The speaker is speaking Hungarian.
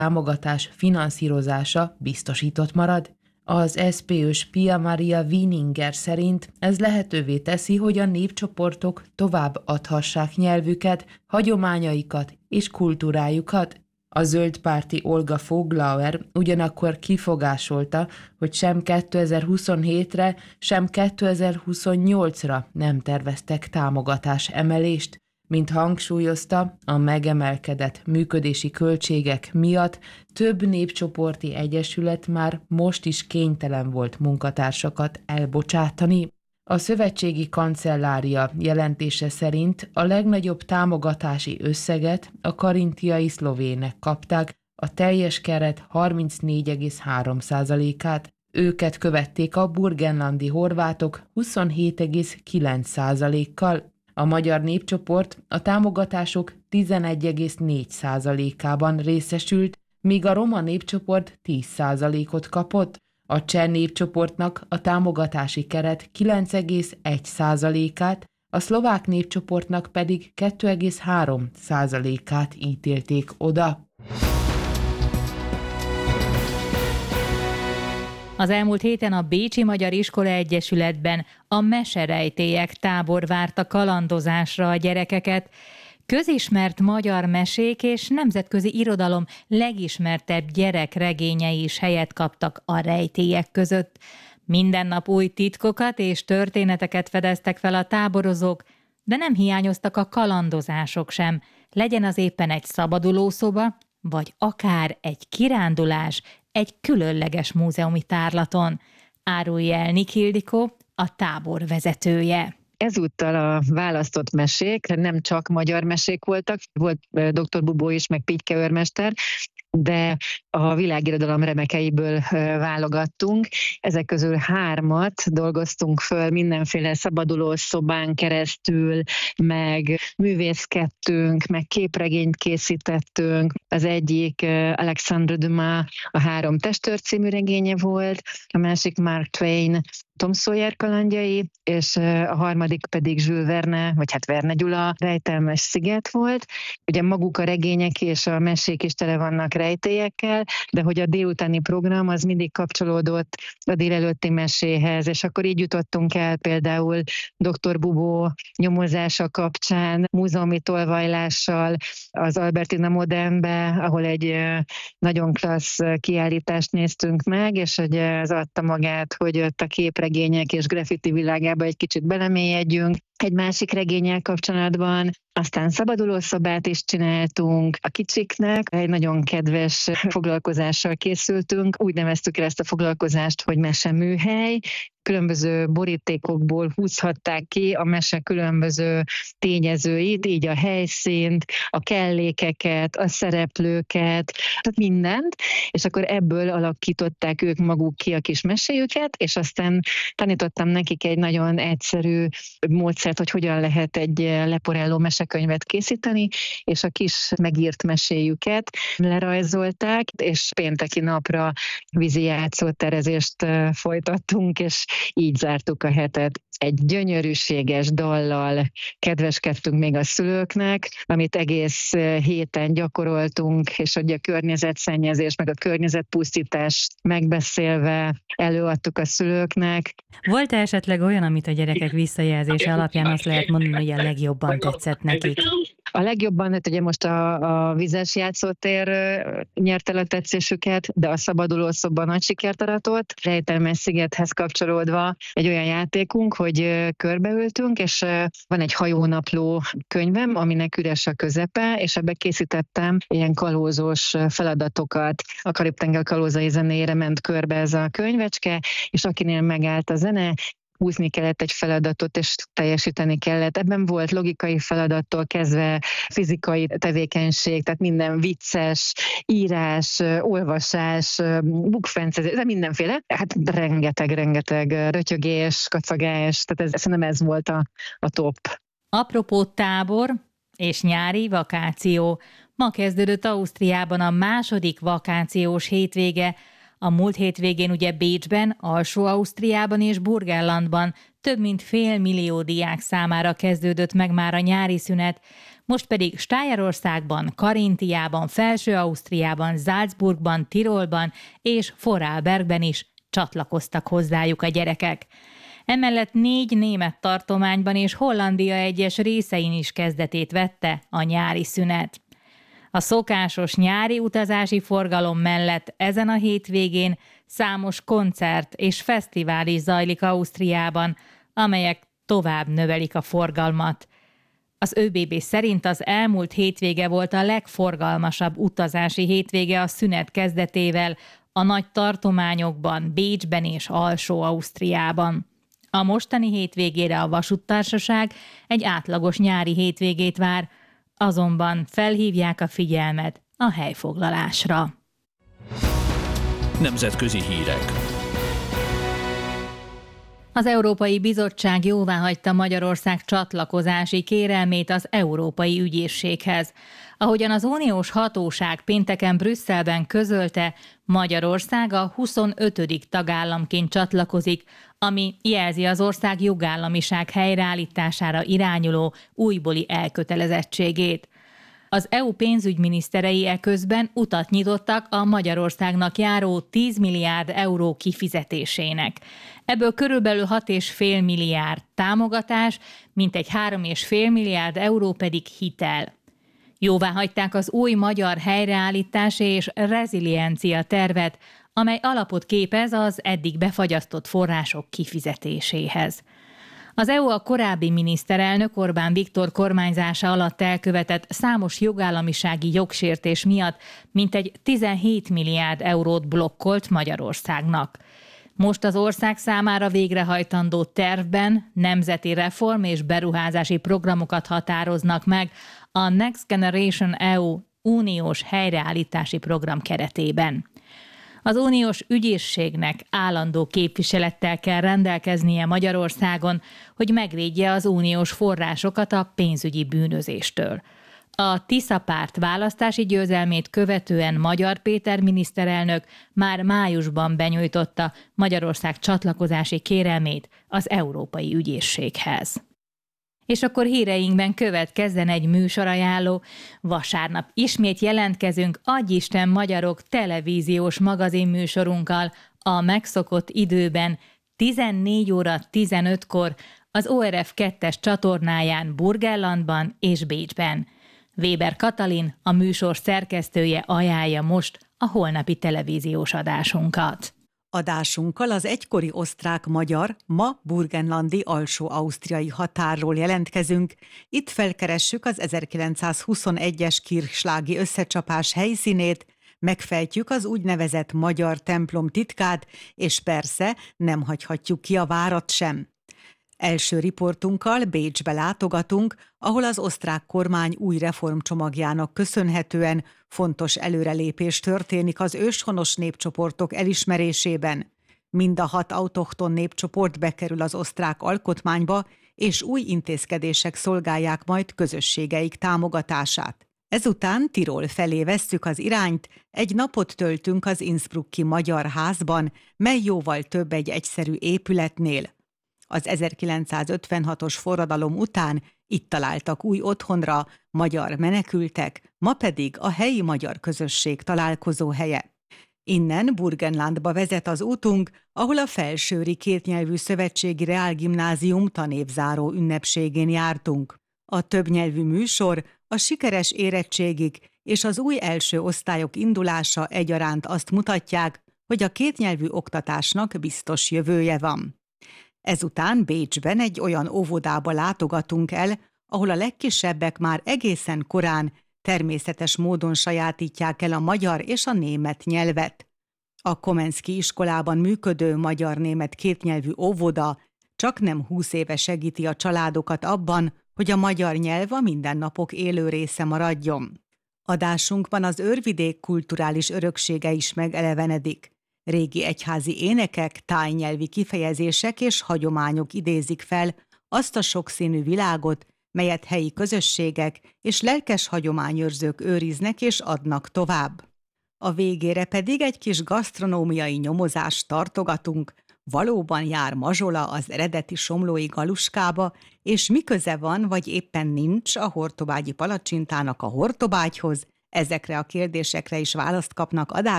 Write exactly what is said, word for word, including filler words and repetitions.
támogatás finanszírozása biztosított marad. Az es pé ös Pia Maria Wieninger szerint ez lehetővé teszi, hogy a népcsoportok tovább adhassák nyelvüket, hagyományaikat és kultúrájukat. A zöldpárti Olga Voglauer ugyanakkor kifogásolta, hogy sem kétezer-huszonhétre, sem kétezer-huszonnyolcra nem terveztek támogatás emelést. Mint hangsúlyozta, a megemelkedett működési költségek miatt több népcsoporti egyesület már most is kénytelen volt munkatársakat elbocsátani. A szövetségi kancellária jelentése szerint a legnagyobb támogatási összeget a karintiai szlovének kapták, a teljes keret harmincnégy egész három százalékát. Őket követték a burgenlandi horvátok huszonhét egész kilenc százalékkal. A magyar népcsoport a támogatások tizenegy egész négy százalékában részesült, míg a roma népcsoport tíz százalékot kapott. A cseh népcsoportnak a támogatási keret kilenc egész egy százalékát, a szlovák népcsoportnak pedig kettő egész három százalékát ítélték oda. Az elmúlt héten a Bécsi Magyar Iskola Egyesületben a meserejtélyek tábor várta kalandozásra a gyerekeket. Közismert magyar mesék és nemzetközi irodalom legismertebb gyerekregényei is helyet kaptak a rejtélyek között. Minden nap új titkokat és történeteket fedeztek fel a táborozók, de nem hiányoztak a kalandozások sem. Legyen az éppen egy szabadulószoba, vagy akár egy kirándulás, egy különleges múzeumi tárlaton. Árulj el Nik Ildikó, a tábor vezetője. Ezúttal a választott mesék nem csak magyar mesék voltak, volt doktor Bubó is, meg Pityke őrmester, de a világirodalom remekeiből válogattunk. Ezek közül hármat dolgoztunk föl mindenféle szabaduló szobán keresztül, meg művészkedtünk, meg képregényt készítettünk. Az egyik Alexandre Dumas a Három testőr című regénye volt, a másik Mark Twain Tom Sawyer kalandjai, és a harmadik pedig Jules Verne, vagy hát Verne Gyula Rejtelmes sziget volt. Ugye maguk a regények és a mesék is tele vannak rejtélyekkel, de hogy a délutáni program az mindig kapcsolódott a délelőtti meséhez, és akkor így jutottunk el például doktor Bubó nyomozása kapcsán, múzeumi tolvajlással az Albertina Modernbe, ahol egy nagyon klassz kiállítást néztünk meg, és hogy ez adta magát, hogy ott a képregények és graffiti világába egy kicsit belemélyedjünk. Egy másik regénnyel kapcsolatban aztán szabadulószobát is csináltunk a kicsiknek, egy nagyon kedves foglalkozással készültünk, úgy neveztük el ezt a foglalkozást, hogy meseműhely. Különböző borítékokból húzhatták ki a mese különböző tényezőit, így a helyszínt, a kellékeket, a szereplőket, tehát mindent, és akkor ebből alakították ők maguk ki a kis meséjüket, és aztán tanítottam nekik egy nagyon egyszerű módszert, hogy hogyan lehet egy leporelló mesekönyvet készíteni, és a kis megírt meséjüket lerajzolták, és pénteki napra vízi játszóterezést folytattunk, és így zártuk a hetet. Egy gyönyörűséges dallal kedveskedtünk még a szülőknek, amit egész héten gyakoroltunk, és hogy a környezetszennyezés, meg a környezetpusztítást megbeszélve előadtuk a szülőknek. Volt-e esetleg olyan, amit a gyerekek visszajelzése alapján azt lehet mondani, hogy a legjobban tetszett nekik? A legjobban, hát ugye most a, a vizes játszótér nyerte el a tetszésüket, de a szabadulószoba nagy sikert aratott. Rejtelmes szigethez kapcsolódva egy olyan játékunk, hogy körbeültünk, és van egy hajónapló könyvem, aminek üres a közepe, és ebbe készítettem ilyen kalózós feladatokat. A Karib-tenger kalózai zenéjére ment körbe ez a könyvecske, és akinél megállt a zene, húzni kellett egy feladatot, és teljesíteni kellett. Ebben volt logikai feladattól kezdve fizikai tevékenység, tehát minden vicces, írás, olvasás, bukfencezés, de mindenféle. Hát rengeteg-rengeteg rötyögés, kacagás, tehát ez, szerintem ez volt a, a top. Apropó tábor és nyári vakáció. Ma kezdődött Ausztriában a második vakációs hétvége. A múlt hétvégén ugye Bécsben, Alsó-Ausztriában és Burgenlandban több mint fél millió diák számára kezdődött meg már a nyári szünet. Most pedig Stájerországban, Karintiában, Felső-Ausztriában, Salzburgban, Tirolban és Vorarlbergben is csatlakoztak hozzájuk a gyerekek. Emellett négy német tartományban és Hollandia egyes részein is kezdetét vette a nyári szünet. A szokásos nyári utazási forgalom mellett ezen a hétvégén számos koncert és fesztivál is zajlik Ausztriában, amelyek tovább növelik a forgalmat. Az ÖBB szerint az elmúlt hétvége volt a legforgalmasabb utazási hétvége a szünet kezdetével a nagy tartományokban, Bécsben és Alsó-Ausztriában. A mostani hétvégére a vasúttársaság egy átlagos nyári hétvégét vár, azonban felhívják a figyelmet a helyfoglalásra. Nemzetközi hírek. Az Európai Bizottság jóváhagyta Magyarország csatlakozási kérelmét az Európai Ügyészséghez. Ahogyan az uniós hatóság pénteken Brüsszelben közölte, Magyarország a huszonötödik tagállamként csatlakozik, ami jelzi az ország jogállamiság helyreállítására irányuló újbóli elkötelezettségét. Az é u pénzügyminiszterei eközben utat nyitottak a Magyarországnak járó tíz milliárd euró kifizetésének. Ebből körülbelül hat egész öt milliárd támogatás, mintegy három egész öt milliárd euró pedig hitel. Jóváhagyták az új magyar helyreállítási és reziliencia tervet, amely alapot képez az eddig befagyasztott források kifizetéséhez. Az é u a korábbi miniszterelnök Orbán Viktor kormányzása alatt elkövetett számos jogállamisági jogsértés miatt mintegy tizenhét milliárd eurót blokkolt Magyarországnak. Most az ország számára végrehajtandó tervben nemzeti reform és beruházási programokat határoznak meg a Next Generation é u uniós helyreállítási program keretében. Az uniós ügyészségnek állandó képviselettel kell rendelkeznie Magyarországon, hogy megvédje az uniós forrásokat a pénzügyi bűnözéstől. A Tisza párt választási győzelmét követően Magyar Péter miniszterelnök már májusban benyújtotta Magyarország csatlakozási kérelmét az Európai Ügyészséghez. És akkor híreinkben következzen egy műsorajánló. Vasárnap ismét jelentkezünk Adj Isten Magyarok televíziós magazinműsorunkkal a megszokott időben tizennégy óra tizenötkor az o er ef kettes csatornáján Burgenlandban és Bécsben. Weber Katalin, a műsor szerkesztője ajánlja most a holnapi televíziós adásunkat. Adásunkkal az egykori osztrák-magyar, ma burgenlandi alsó-ausztriai határról jelentkezünk. Itt felkeressük az ezerkilencszázhuszonegyes kirchschlagi összecsapás helyszínét, megfejtjük az úgynevezett magyar templom titkát, és persze nem hagyhatjuk ki a várat sem. Első riportunkkal Bécsbe látogatunk, ahol az osztrák kormány új reformcsomagjának köszönhetően fontos előrelépés történik az őshonos népcsoportok elismerésében. Mind a hat autochton népcsoport bekerül az osztrák alkotmányba, és új intézkedések szolgálják majd közösségeik támogatását. Ezután Tirol felé vesszük az irányt, egy napot töltünk az Innsbrucki Magyar Házban, mely jóval több egy egyszerű épületnél. Az ezerkilencszázötvenhatos forradalom után itt találtak új otthonra magyar menekültek, ma pedig a helyi magyar közösség találkozóhelye. Innen Burgenlandba vezet az útunk, ahol a Felsőri Kétnyelvű Szövetségi Reálgimnázium tanévzáró ünnepségén jártunk. A többnyelvű műsor, a sikeres érettségig és az új első osztályok indulása egyaránt azt mutatják, hogy a kétnyelvű oktatásnak biztos jövője van. Ezután Bécsben egy olyan óvodába látogatunk el, ahol a legkisebbek már egészen korán természetes módon sajátítják el a magyar és a német nyelvet. A Komenszki iskolában működő magyar-német kétnyelvű óvoda csaknem húsz éve segíti a családokat abban, hogy a magyar nyelv a mindennapok élő része maradjon. Adásunkban az Őrvidék kulturális öröksége is megelevenedik. Régi egyházi énekek, tájnyelvi kifejezések és hagyományok idézik fel azt a sokszínű világot, melyet helyi közösségek és lelkes hagyományőrzők őriznek és adnak tovább. A végére pedig egy kis gasztronómiai nyomozást tartogatunk, valóban jár mazsola az eredeti somlói galuskába, és mi köze van, vagy éppen nincs a hortobágyi palacsintának a hortobágyhoz? Ezekre a kérdésekre is választ kapnak adás